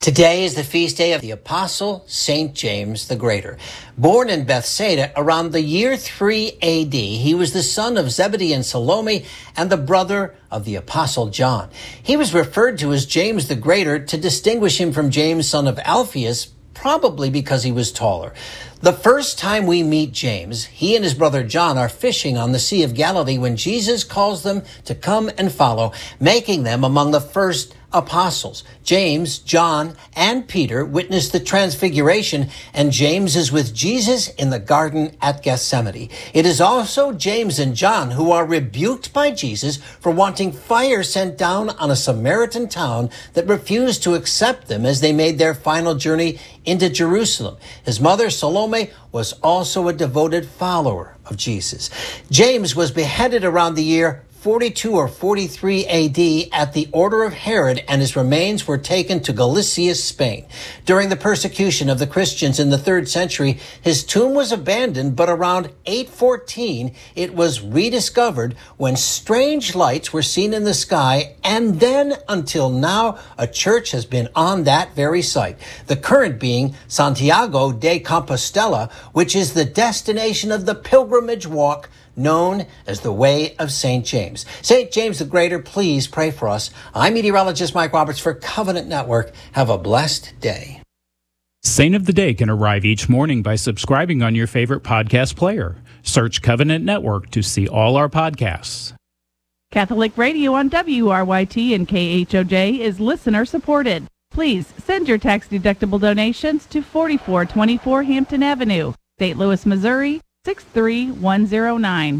Today is the feast day of the Apostle St. James the Greater. Born in Bethsaida around the year 3 A.D., he was the son of Zebedee and Salome and the brother of the Apostle John. He was referred to as James the Greater to distinguish him from James, son of Alphaeus, probably because he was taller. The first time we meet James, he and his brother John are fishing on the Sea of Galilee when Jesus calls them to come and follow, making them among the first apostles. James, John, and Peter witnessed the transfiguration, and James is with Jesus in the garden at Gethsemane. It is also James and John who are rebuked by Jesus for wanting fire sent down on a Samaritan town that refused to accept them as they made their final journey into Jerusalem. His mother, Salome, was also a devoted follower of Jesus. James was beheaded around the year 42 or 43 A.D. at the order of Herod, and his remains were taken to Galicia, Spain. During the persecution of the Christians in the 3rd century, his tomb was abandoned, but around 814, it was rediscovered when strange lights were seen in the sky, and then until now, a church has been on that very site. The current being Santiago de Compostela, which is the destination of the pilgrimage walk known as the Way of St. James. St. James the Greater, please pray for us. I'm meteorologist Mike Roberts for Covenant Network. Have a blessed day. Saint of the Day can arrive each morning by subscribing on your favorite podcast player. Search Covenant Network to see all our podcasts. Catholic Radio on WRYT and KHOJ is listener supported. Please send your tax-deductible donations to 4424 Hampton Avenue, St. Louis, Missouri, 63109.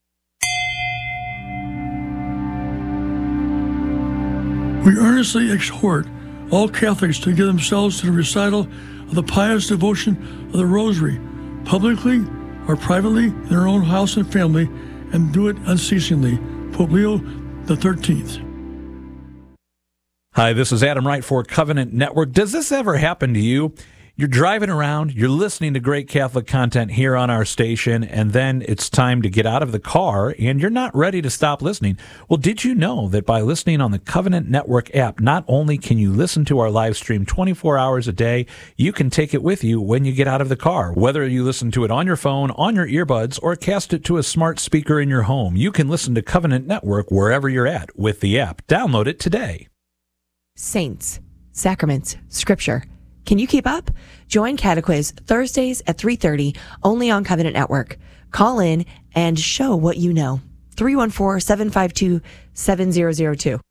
We earnestly exhort all Catholics to give themselves to the recital of the pious devotion of the Rosary, publicly or privately in their own house and family, and do it unceasingly. Pope Leo XIII. Hi, this is Adam Wright for Covenant Network. Does this ever happen to you? You're driving around, you're listening to great Catholic content here on our station, and then it's time to get out of the car, and you're not ready to stop listening. Well, did you know that by listening on the Covenant Network app, not only can you listen to our live stream 24 hours a day, you can take it with you when you get out of the car. Whether you listen to it on your phone, on your earbuds, or cast it to a smart speaker in your home, you can listen to Covenant Network wherever you're at with the app. Download it today. Saints, sacraments, scripture. Can you keep up? Join Catequiz Thursdays at 3:30 only on Covenant Network. Call in and show what you know. 314-752-7002.